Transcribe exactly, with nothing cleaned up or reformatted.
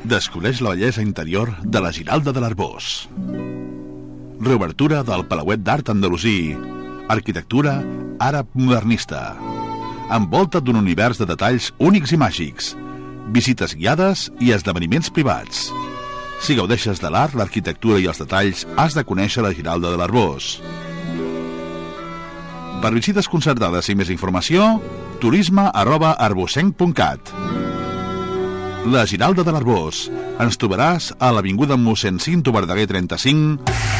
Descobreix la bellesa interior de la Giralda de l'Arboç. Reobertura del Palauet d'Art Andalusí. Arquitectura àrab modernista. Envolta't d'un univers de detalls únics i màgics. Visites guiades i esdeveniments privats. Si gaudeixes de l'art, l'arquitectura i els detalls, has de conèixer la Giralda de l'Arboç. Per visites concertades i més informació, turisme arroba arbocenc punt cat. La Giralda de l'Arboç. Ens trobaràs a l'avinguda mossèn Cinto Verdaguer trenta-cinc